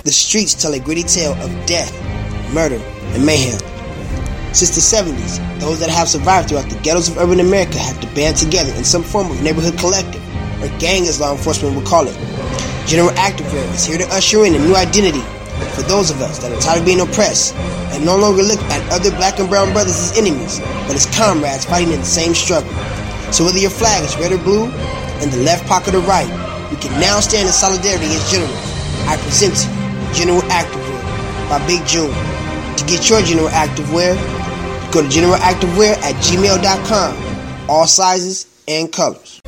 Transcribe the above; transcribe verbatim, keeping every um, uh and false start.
The streets tell a gritty tale of death, murder, and mayhem. Since the seventies, those that have survived throughout the ghettos of urban America have to band together in some form of neighborhood collective, or gang as law enforcement would call it. General Activewear is here to usher in a new identity for those of us that are tired of being oppressed and no longer look at other black and brown brothers as enemies, but as comrades fighting in the same struggle. So whether your flag is red or blue, in the left pocket or right, we can now stand in solidarity as generals. I present to you General Activewear by Big June. To get your General Activewear, go to general activewear at gmail dot com. All sizes and colors.